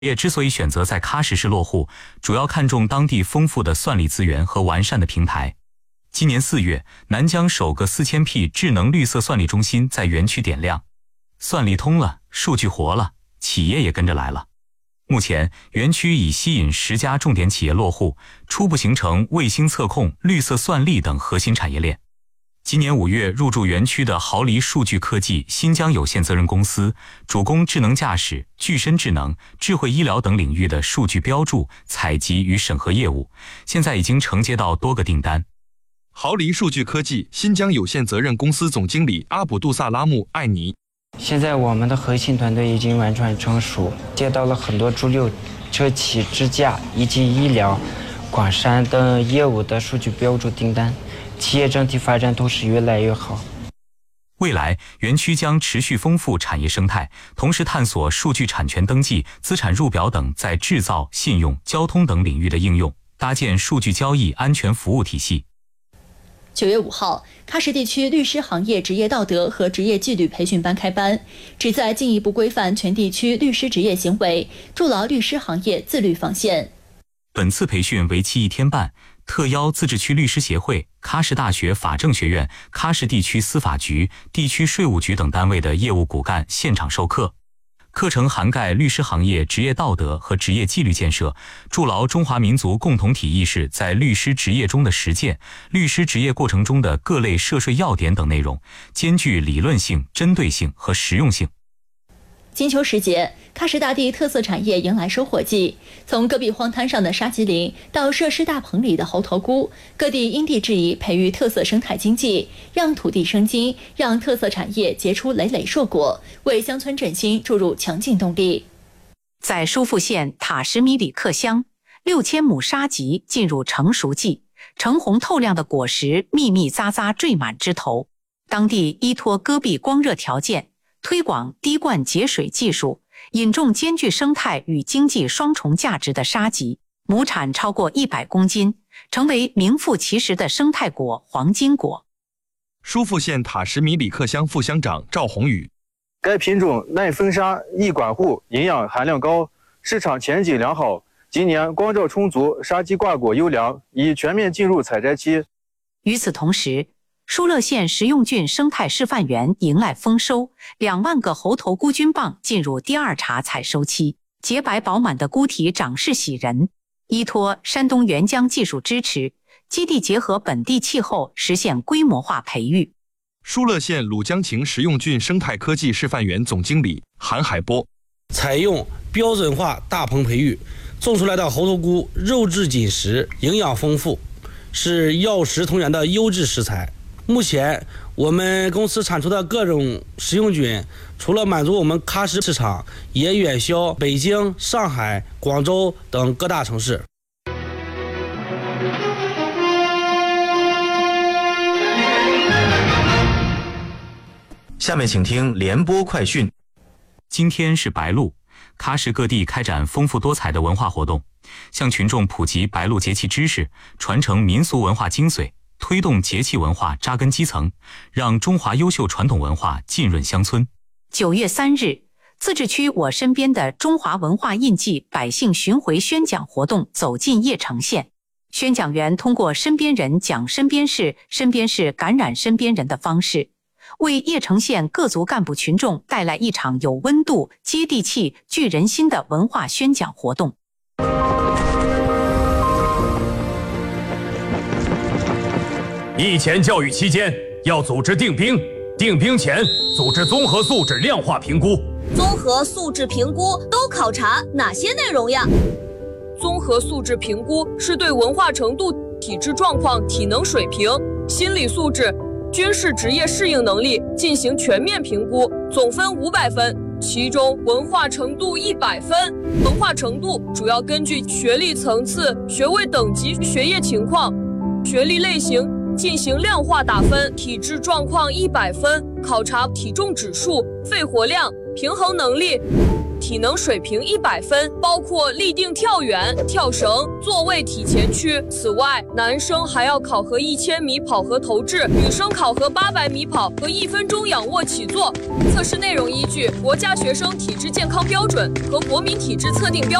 业之所以选择在喀什市落户，主要看重当地丰富的算力资源和完善的平台。今年4月，南疆首个4000P 智能绿色算力中心在园区点亮，算力通了，数据活了，企业也跟着来了。目前，园区已吸引10家重点企业落户，初步形成卫星测控、绿色算力等核心产业链。今年5月入驻园区的豪黎数据科技新疆有限责任公司，主攻智能驾驶、具身智能、智慧医疗等领域的数据标注、采集与审核业务，现在已经承接到多个订单。 豪黎数据科技新疆有限责任公司总经理阿卜杜萨拉木·艾尼： 现在我们的核心团队已经完全成熟，接到了很多主流车企、支架以及医疗、矿山等业务的数据标注订单。企业整体发展都是越来越好。 未来，园区将持续丰富产业生态，同时探索数据产权登记、资产入表等在制造、信用、交通等领域的应用，搭建数据交易安全服务体系。 9月5号，喀什地区律师行业职业道德和职业纪律培训班开班，旨在进一步规范全地区律师职业行为，筑牢律师行业自律防线。 本次培训为期1天半，特邀自治区律师协会、喀什大学法政学院、喀什地区司法局、地区税务局等单位的业务骨干现场授课。课程涵盖律师行业职业道德和职业纪律建设，筑牢中华民族共同体意识在律师职业中的实践，律师职业过程中的各类涉税要点等内容，兼具理论性、针对性和实用性。 金秋时节，喀什大地特色产业迎来收获季。从戈壁荒滩上的沙棘林到设施大棚里的猴头菇，各地因地制宜培育特色生态经济，让土地生金，让特色产业结出累累硕果，为乡村振兴注入强劲动力。 在舒富县塔什米里克乡，6000亩沙棘进入成熟季，橙红透亮的果实密密匝匝缀满枝头。当地依托戈壁光热条件，推广滴灌节水技术，引种兼具生态与经济双重价值的沙棘，亩产超过100公斤，成为名副其实的生态果、黄金果。 舒富县塔什米里克乡副乡长赵宏宇： 该品种耐风沙、易管护，营养含量高，市场前景良好。今年光照充足，沙棘挂果优良，已全面进入采摘期。 与此同时，疏勒县食用菌生态示范园迎来丰收，2万个猴头菇菌蚌进入第2茬采收期，洁白饱满的菇体长势喜人。依托山东沅江技术支持，基地结合本地气候，实现规模化培育。 疏勒县鲁江情食用菌生态科技示范园总经理韩海波： 采用标准化大棚培育，种出来的猴头菇肉质紧实，营养丰富，是药食同源的优质食材。目前我们公司产出的各种食用菌，除了满足我们喀什市场，也远销北京、上海、广州等各大城市。 下面请听联播快讯。 今天是白露，喀什各地开展丰富多彩的文化活动，向群众普及白露节气知识，传承民俗文化精髓，推动节气文化扎根基层，让中华优秀传统文化浸润乡村。 9月3日，自治区我身边的中华文化印记百姓巡回宣讲活动走进邺城县。宣讲员通过身边人讲身边事，身边事感染身边人的方式，为邺城县各族干部群众带来一场有温度、接地气、聚人心的文化宣讲活动。 役前教育期间要组织定兵，定兵前组织综合素质量化评估。 综合素质评估都考察哪些内容呀？ 综合素质评估是对文化程度、体质状况、体能水平、心理素质、军事职业适应能力进行全面评估，总分500分，其中文化程度100分。文化程度主要根据学历层次、学位等级、学业情况、学历类型进行量化打分。体质状况100分，考察体重指数、肺活量、平衡能力、体体能水平100分，包括立定跳远、跳绳、坐位体前屈。此外，男生还要考核1000米跑和投掷，女生考核800米跑和1分钟仰卧起坐。测试内容依据国家学生体质健康标准和国民体质测定标准。